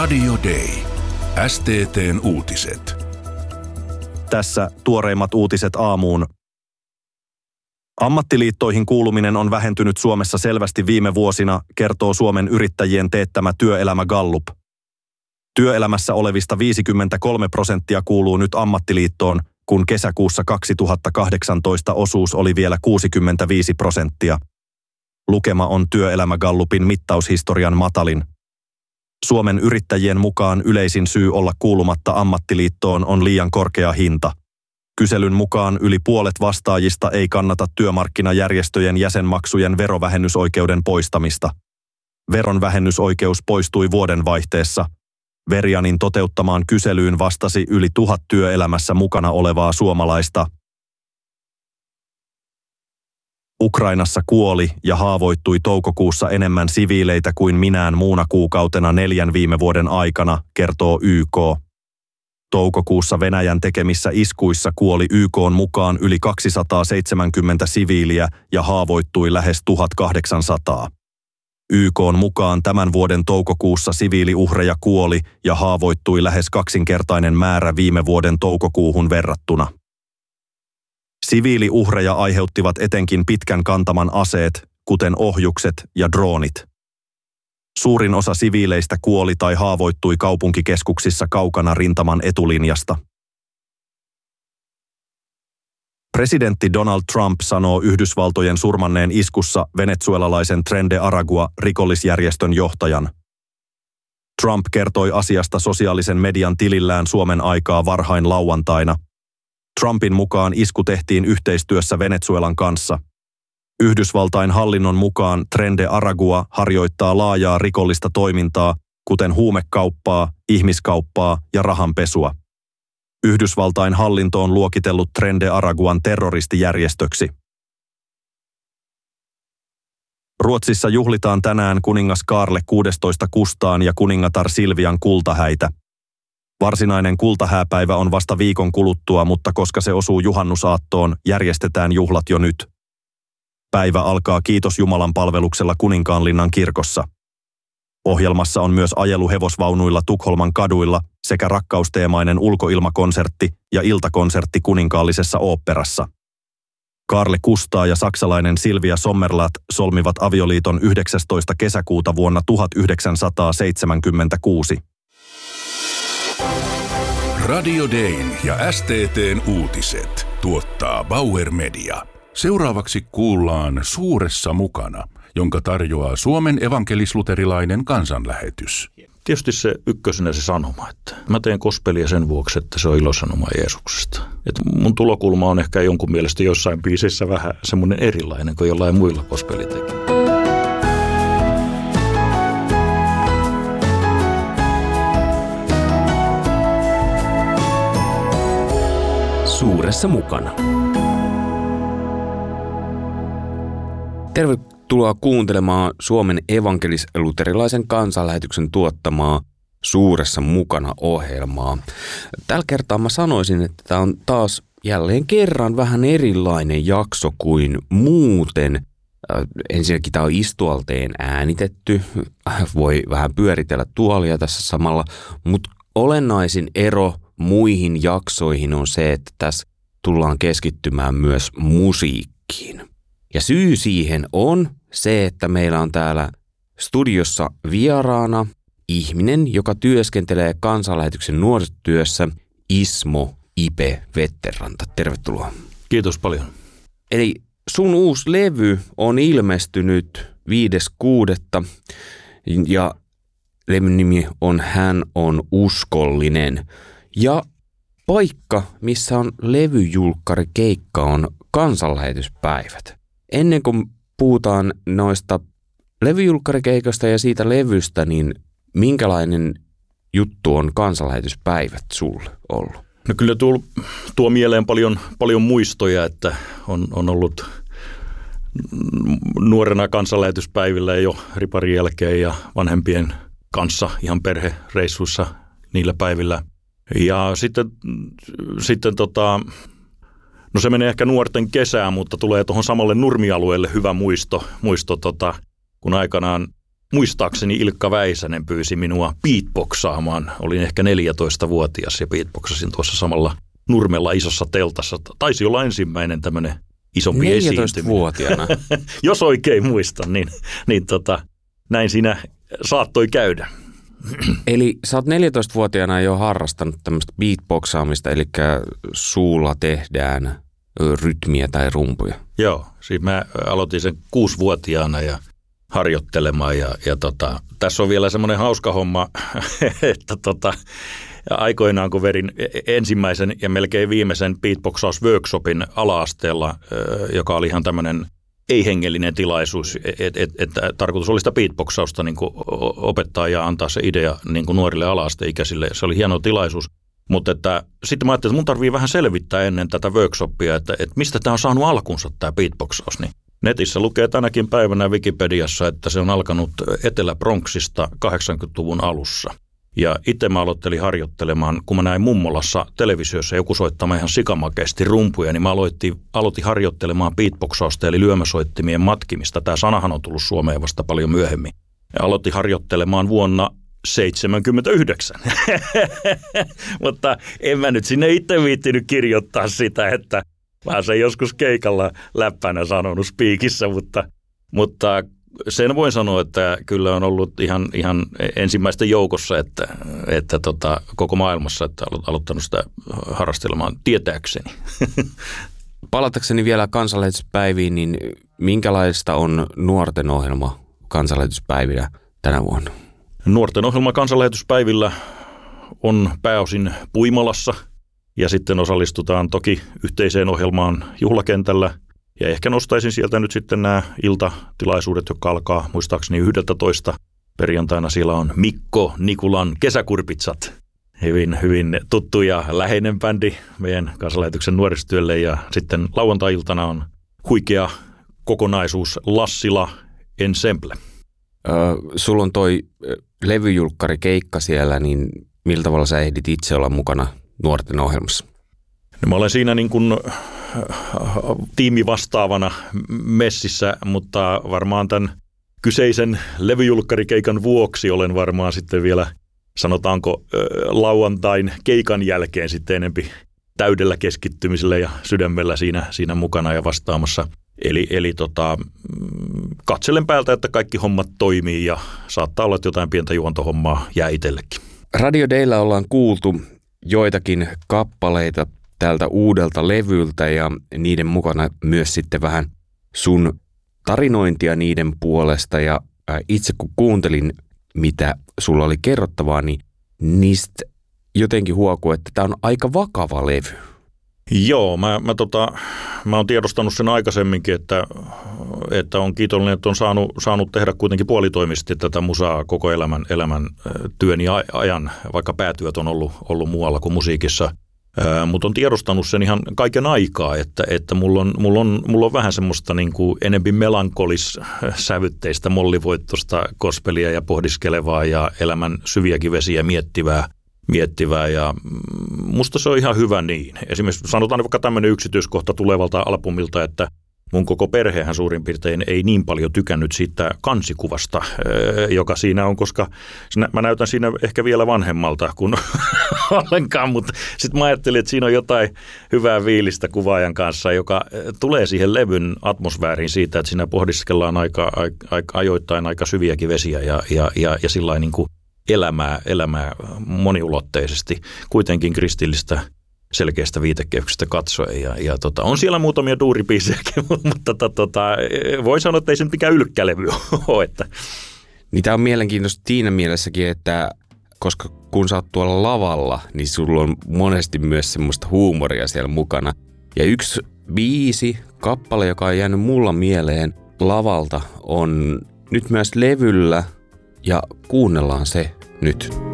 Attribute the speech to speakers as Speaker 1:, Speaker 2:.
Speaker 1: Radio Day. STT:n uutiset.
Speaker 2: Tässä tuoreimmat uutiset aamuun. Ammattiliittoihin kuuluminen on vähentynyt Suomessa selvästi viime vuosina, kertoo Suomen yrittäjien teettämä Työelämä Gallup. Työelämässä olevista 53% kuuluu nyt ammattiliittoon, kun kesäkuussa 2018 osuus oli vielä 65%. Lukema on Työelämä Gallupin mittaushistorian matalin. Suomen yrittäjien mukaan yleisin syy olla kuulumatta ammattiliittoon on liian korkea hinta. Kyselyn mukaan yli puolet vastaajista ei kannata työmarkkinajärjestöjen jäsenmaksujen verovähennysoikeuden poistamista. Veronvähennysoikeus poistui vuodenvaihteessa. Verianin toteuttamaan kyselyyn vastasi yli 1000 työelämässä mukana olevaa suomalaista. Ukrainassa kuoli ja haavoittui toukokuussa enemmän siviileitä kuin minään muuna kuukautena 4 viime vuoden aikana, kertoo YK. Toukokuussa Venäjän tekemissä iskuissa kuoli YK:n mukaan yli 270 siviiliä ja haavoittui lähes 1800. YK:n mukaan tämän vuoden toukokuussa siviiliuhreja kuoli ja haavoittui lähes kaksinkertainen määrä viime vuoden toukokuuhun verrattuna. Siviiliuhreja aiheuttivat etenkin pitkän kantaman aseet, kuten ohjukset ja droonit. Suurin osa siviileistä kuoli tai haavoittui kaupunkikeskuksissa kaukana rintaman etulinjasta. Presidentti Donald Trump sanoo Yhdysvaltojen surmanneen iskussa venezuelalaisen Tren de Aragua-rikollisjärjestön johtajan. Trump kertoi asiasta sosiaalisen median tilillään Suomen aikaa varhain lauantaina. Trumpin mukaan isku tehtiin yhteistyössä Venezuelan kanssa. Yhdysvaltain hallinnon mukaan Tren de Aragua harjoittaa laajaa rikollista toimintaa, kuten huumekauppaa, ihmiskauppaa ja rahanpesua. Yhdysvaltain hallinto on luokitellut Tren de Araguan terroristijärjestöksi. Ruotsissa juhlitaan tänään kuningas Kaarle 16 Kustaan ja kuningatar Silvian kultahäitä. Varsinainen kultahääpäivä on vasta viikon kuluttua, mutta koska se osuu juhannusaattoon, järjestetään juhlat jo nyt. Päivä alkaa Kiitos Jumalan palveluksella Kuninkaanlinnan kirkossa. Ohjelmassa on myös ajelu hevosvaunuilla Tukholman kaduilla sekä rakkausteemainen ulkoilmakonsertti ja iltakonsertti Kuninkaallisessa oopperassa. Kaarle Kustaa ja saksalainen Silvia Sommerlath solmivat avioliiton 19. kesäkuuta vuonna 1976.
Speaker 1: Radio Dayn ja STT:n uutiset tuottaa Bauer Media. Seuraavaksi kuullaan Suuressa mukana, jonka tarjoaa Suomen evankelis-luterilainen kansanlähetys.
Speaker 3: Tietysti se ykkösenä se sanoma, että mä teen gospelia sen vuoksi, että se on ilosanoma Jeesuksesta. Että mun tulokulma on ehkä jonkun mielestä jossain biisissä vähän semmoinen erilainen kuin jollain muilla gospelitekijöillä.
Speaker 4: Suuressa mukana. Tervetuloa kuuntelemaan Suomen evankelis-luterilaisen kansanlähetyksen tuottamaa Suuressa mukana -ohjelmaa. Tällä kertaa mä sanoisin, että tämä on taas jälleen kerran vähän erilainen jakso kuin muuten. Ensinnäkin tämä on istualteen äänitetty, voi vähän pyöritellä tuolia tässä samalla, mutta olennaisin ero muihin jaksoihin on se, että tässä tullaan keskittymään myös musiikkiin. Ja syy siihen on se, että meillä on täällä studiossa vieraana ihminen, joka työskentelee kansanlähetyksen nuorisotyössä, Ismo Ipe Vetteranta. Tervetuloa.
Speaker 3: Kiitos paljon.
Speaker 4: Eli sun uusi levy on ilmestynyt 5.6. ja levyn nimi on Hän on uskollinen. Ja paikka, missä on levyjulkkarikeikka, on kansanlähetyspäivät. Ennen kuin puhutaan noista levyjulkkarikeikosta ja siitä levystä, niin minkälainen juttu on kansanlähetyspäivät sulle ollut?
Speaker 3: No kyllä tuo mieleen paljon muistoja, että on ollut nuorena kansanlähetyspäivillä jo riparin jälkeen ja vanhempien kanssa ihan perhereissuissa niillä päivillä. Ja sitten no se menee ehkä nuorten kesään, mutta tulee tuohon samalle nurmialueelle hyvä muisto kun aikanaan muistaakseni Ilkka Väisänen pyysi minua beatboxaamaan. Olin ehkä 14-vuotias ja beatboxasin tuossa samalla Nurmella isossa teltassa. Taisi olla ensimmäinen tämmöinen isompi esiintyminen.
Speaker 4: 14-vuotiaana?
Speaker 3: Jos oikein muistan, niin näin siinä saattoi käydä.
Speaker 4: Eli sä oot 14-vuotiaana jo harrastanut tämmöistä beatboxaamista, eli suulla tehdään rytmiä tai rumpuja.
Speaker 3: Joo, siis mä aloitin sen 6-vuotiaana ja harjoittelemaan ja tässä on vielä semmoinen hauska homma, että aikoinaan kun verin ensimmäisen ja melkein viimeisen beatboxausworkshopin ala-asteella, joka oli ihan tämmöinen ei-hengellinen tilaisuus, että tarkoitus oli sitä beatboxausta niin kuin opettaa ja antaa se idea niin kuin nuorille ala-asteikäisille. Se oli hieno tilaisuus, mutta sitten mä ajattelin, että mun tarvii vähän selvittää ennen tätä workshopia, että mistä tämä on saanut alkunsa tämä beatboxaus. Niin netissä lukee tänäkin päivänä Wikipediassa, että se on alkanut Etelä-Bronxista 80-luvun alussa. Ja itse mä aloittelin harjoittelemaan, kun mä näin mummolassa televisiossa joku soittamaan ihan sikamakeasti rumpuja, niin mä aloitin harjoittelemaan beatboxausta eli lyömäsoittimien matkimista. Tämä sanahan on tullut Suomeen vasta paljon myöhemmin. Ja aloitin harjoittelemaan vuonna 1979. Mutta en mä nyt sinne itse viittinyt kirjoittaa sitä, että mä sen joskus keikalla läppänä sanonut spiikissä, mutta sen voin sanoa, että kyllä on ollut ihan ensimmäisten joukossa, että koko maailmassa, että aloittanut sitä harrastelemaan tietääkseni.
Speaker 4: Palatakseni vielä kansanlähetyspäiviin, niin minkälaista on nuorten ohjelma kansanlähetyspäivinä tänä vuonna?
Speaker 3: Nuorten ohjelma kansanlähetyspäivillä on pääosin Puimalassa ja sitten osallistutaan toki yhteiseen ohjelmaan juhlakentällä. Ja ehkä nostaisin sieltä nyt sitten nämä iltatilaisuudet, jotka alkaa muistaakseni 11. Perjantaina siellä on Mikko Nikulan Kesäkurpitsat. Hyvin tuttu ja läheinen bändi meidän kansanlähetyksen nuorisotyölle. Ja sitten lauantai-iltana on huikea kokonaisuus Lassila Ensemble.
Speaker 4: Sulla on toi levyjulkkarikeikka siellä, niin millä tavalla sä ehdit itse olla mukana nuorten ohjelmassa?
Speaker 3: No, mä olen siinä niin kuin tiimivastaavana messissä, mutta varmaan tämän kyseisen levyjulkkarikeikan vuoksi olen varmaan sitten vielä, sanotaanko lauantain keikan jälkeen sitten enempi täydellä keskittymisellä ja sydämellä siinä mukana ja vastaamassa. Eli katselen päältä, että kaikki hommat toimii ja saattaa olla, että jotain pientä juontohommaa jää itsellekin.
Speaker 4: Radio Daylla ollaan kuultu joitakin kappaleita tältä uudelta levyltä ja niiden mukana myös sitten vähän sun tarinointia niiden puolesta. Ja itse kun kuuntelin, mitä sulla oli kerrottavaa, niin niistä jotenkin huokuu, että tämä on aika vakava levy.
Speaker 3: Joo, mä oon tiedostanut sen aikaisemminkin, että on kiitollinen, että on saanut tehdä kuitenkin puolitoimisesti tätä musaa koko elämän työni ajan, vaikka päätyöt on ollut muualla kuin musiikissa. Mutta on tiedostanut sen ihan kaiken aikaa, että mulla on vähän semmoista niin kuin enempi melankolis-sävytteistä, mollivoittoista gospelia ja pohdiskelevaa ja elämän syviäkin vesiä miettivää ja musta se on ihan hyvä niin. Esimerkiksi sanotaan vaikka tämmöinen yksityiskohta tulevalta albumilta, että mun koko perhehän suurin piirtein ei niin paljon tykännyt siitä kansikuvasta, joka siinä on, koska mä näytän siinä ehkä vielä vanhemmalta kuin ollenkaan, mutta sitten mä ajattelin, että siinä on jotain hyvää fiilistä kuvaajan kanssa, joka tulee siihen levyn atmosfääriin siitä, että siinä pohdiskellaan ajoittain aika syviäkin vesiä ja sillain niin kuin elämää moniulotteisesti, kuitenkin kristillistä selkeästä viitekehyksestä katsoen. Ja on siellä muutamia duuribiisejäkin, mutta voi sanoa, että ei se nyt mikään ylkkälevy ole.
Speaker 4: Niin tämä on mielenkiintoista siinä mielessäkin, että koska kun sä oot tuolla lavalla, niin sulla on monesti myös semmoista huumoria siellä mukana. Ja yksi biisi, kappale, joka on jäänyt mulla mieleen lavalta, on nyt myös levyllä ja kuunnellaan se nyt.